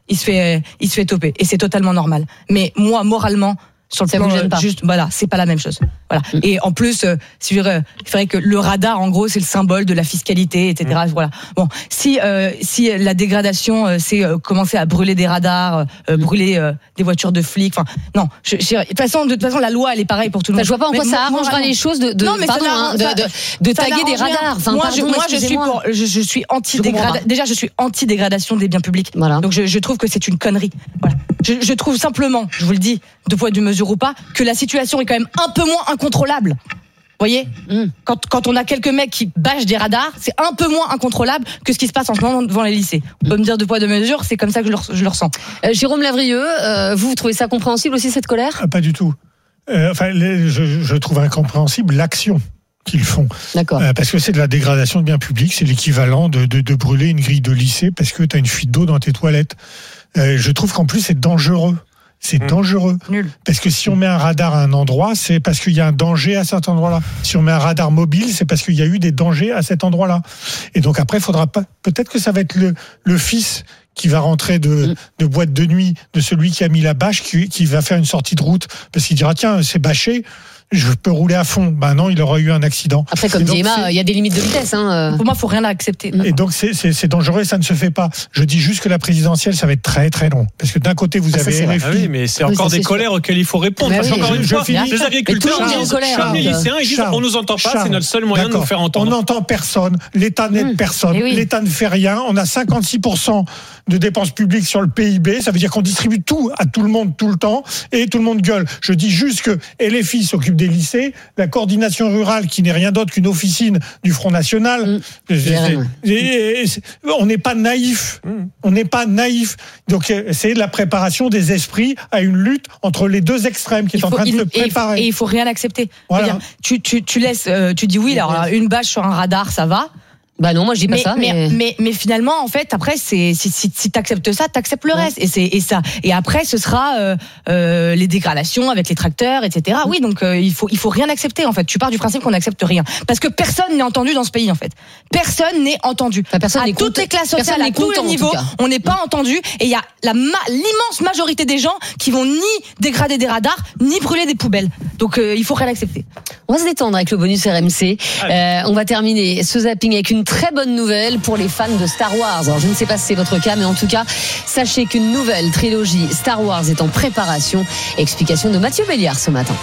il se fait toper. Et c'est totalement normal. Mais moi, moralement, sur le plan, juste, voilà, c'est pas la même chose. Voilà. Et en plus, il faudrait que le radar, en gros, c'est le symbole de la fiscalité, etc. Voilà. Bon, si la dégradation, c'est commencer à brûler des radars, brûler des voitures de flics. Enfin, non. De toute façon, la loi, elle est pareille pour tout le monde. Je vois pas en quoi ça arrangera les choses de taguer des radars. Enfin, moi, je suis anti-dégradation. Déjà, je suis anti-dégradation des biens publics. Voilà. Donc, je trouve que c'est une connerie. Voilà. Je trouve simplement, je vous le dis, de poids, de mesure ou pas, que la situation est quand même un peu moins incontrôlable. Vous voyez, quand on a quelques mecs qui bâchent des radars, c'est un peu moins incontrôlable que ce qui se passe en ce moment devant les lycées. On peut me dire de poids, de mesure, c'est comme ça que je le ressens. Jérôme Lavrieux, vous trouvez ça compréhensible aussi, cette colère ? Pas du tout. Je trouve incompréhensible l'action qu'ils font. D'accord. Parce que c'est de la dégradation de biens publics, c'est l'équivalent de brûler une grille de lycée parce que tu as une fuite d'eau dans tes toilettes. Je trouve qu'en plus c'est dangereux. C'est dangereux. Nul. Parce que si on met un radar à un endroit, c'est parce qu'il y a un danger à cet endroit-là. Si on met un radar mobile, c'est parce qu'il y a eu des dangers à cet endroit-là. Et donc après, faudra pas. Peut-être que ça va être le fils qui va rentrer de boîte de nuit de celui qui a mis la bâche, qui va faire une sortie de route parce qu'il dira tiens, c'est bâché. Je peux rouler à fond. Ben non, il aurait eu un accident. Après, comme dit Emma, il y a des limites de vitesse. Pour moi, il faut rien accepter. Et donc, c'est dangereux et ça ne se fait pas. Je dis juste que la présidentielle, ça va être très, très long. Parce que d'un côté, vous avez RFI. Ah oui, mais c'est encore des colères auxquelles il faut répondre. Parce encore une fois, les agriculteurs disent, les lycéens, ils disent, on nous entend pas, c'est notre seul moyen de nous faire entendre. On n'entend personne. L'État n'aide personne. L'État ne fait rien. On a 56% de dépenses publiques sur le PIB. Ça veut dire qu'on distribue tout à tout le monde, tout le temps. Et tout le monde gueule. Je dis juste que LFI s'occupe des lycées. La coordination rurale, qui n'est rien d'autre qu'une officine du Front National. On n'est pas naïf. On n'est pas naïf. Donc, c'est la préparation des esprits à une lutte entre les deux extrêmes qui est en train de se préparer. Et il faut rien accepter. Voilà. Tu laisses, tu dis oui, alors une bâche sur un radar, ça va. Bah non, moi je dis pas ça. Mais finalement, en fait, après, si t'acceptes ça, t'acceptes le reste. Et après, ce sera les dégradations avec les tracteurs, etc. Oui, donc il faut rien accepter. En fait, tu pars du principe qu'on n'accepte rien, parce que personne n'est entendu dans ce pays. En fait, personne n'est entendu. À toutes les classes sociales, à tous les niveaux, on n'est pas entendu. Et il y a l'immense majorité des gens qui vont ni dégrader des radars, ni brûler des poubelles. Donc il faut rien accepter. On va se détendre avec le bonus RMC. On va terminer ce zapping avec une très bonne nouvelle pour les fans de Star Wars. Alors, je ne sais pas si c'est votre cas, mais en tout cas, sachez qu'une nouvelle trilogie Star Wars est en préparation. Explication de Mathieu Béliard ce matin.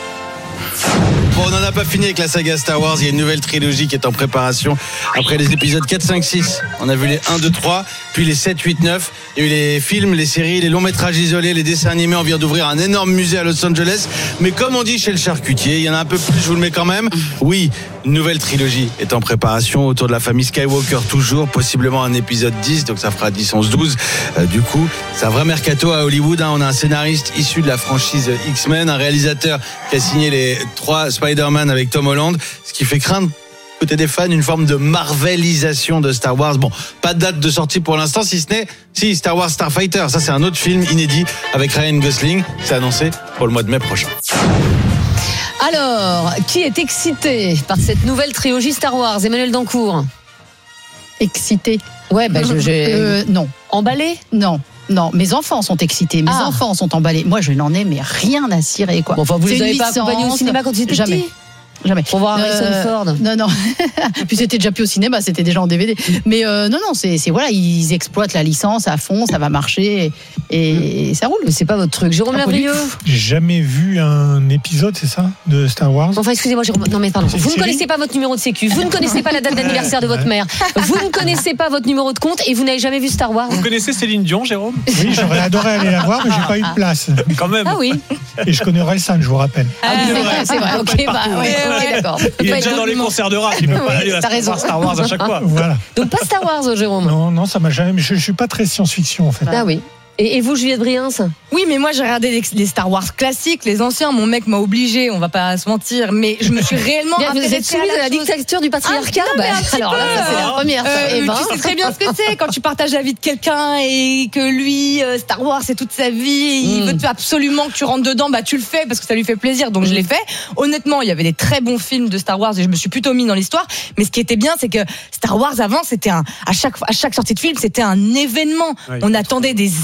Bon, on n'en a pas fini avec la saga Star Wars. Il y a une nouvelle trilogie qui est en préparation. Après les épisodes 4, 5, 6, on a vu les 1, 2, 3, puis les 7, 8, 9. Il y a eu les films, les séries, les longs métrages isolés, les dessins animés. On vient d'ouvrir un énorme musée à Los Angeles. Mais comme on dit chez le charcutier, il y en a un peu plus, je vous le mets quand même. Oui, une nouvelle trilogie est en préparation autour de la famille Skywalker toujours. Possiblement un épisode 10, donc ça fera 10, 11, 12. Du coup, c'est un vrai mercato à Hollywood. On a un scénariste issu de la franchise X-Men, un réalisateur qui a signé les 3 Spider-Man avec Tom Holland, ce qui fait craindre côté des fans une forme de marvelisation de Star Wars. Bon, pas de date de sortie pour l'instant, si ce n'est Star Wars Starfighter. Ça, c'est un autre film inédit avec Ryan Gosling. C'est annoncé pour le mois de mai prochain. Alors, qui est excité par cette nouvelle trilogie Star Wars ? Emmanuel Dancourt. Excité. Ouais, non. Emballé ? Non, mes enfants sont excités, mes enfants sont emballés. Moi, je n'en ai mais rien à cirer, quoi. Bon, enfin, vous les avez pas accompagnés au cinéma quand ils étaient petits ? Jamais. Pour voir Harrison Ford. Non. Puis c'était déjà plus au cinéma, c'était déjà en DVD. Mais non, c'est voilà, ils exploitent la licence à fond, ça va marcher et ça roule. Mais c'est pas votre truc. Jérôme Lavrieux. J'ai jamais vu un épisode, c'est ça, de Star Wars. Enfin, excusez-moi, Jérôme. Non, mais pardon. Vous ne connaissez pas votre numéro de sécu. Vous ne connaissez pas la date d'anniversaire de votre mère. Vous ne connaissez pas votre numéro de compte et vous n'avez jamais vu Star Wars. Vous connaissez Céline Dion, Jérôme ? Oui, j'aurais adoré aller la voir, mais j'ai pas eu de place. Quand même. Ah oui. Et je connais Orelsan, je vous rappelle. C'est vrai. Ok, d'accord. Il est déjà dans les concerts de rap, il ne peut pas aller à Star Wars à chaque fois. Voilà. Donc pas Star Wars, Jérôme. Non, ça m'a jamais. Je suis pas très science-fiction en fait. Ah oui. Et vous, Juliette Briens ? Oui, mais moi j'ai regardé les Star Wars classiques, les anciens. Mon mec m'a obligé, on va pas se mentir, mais je me suis réellement intéressée. Vous êtes soumise à la dictature du patriarcat. Alors là, ça c'est la première. Tu sais très bien ce que c'est quand tu partages la vie de quelqu'un et que lui, Star Wars, c'est toute sa vie. Il veut absolument que tu rentres dedans. Bah tu le fais parce que ça lui fait plaisir. Donc je l'ai fait. Honnêtement, il y avait des très bons films de Star Wars et je me suis plutôt mis dans l'histoire. Mais ce qui était bien, c'est que Star Wars avant, c'était à chaque sortie de film, c'était un événement. On attendait des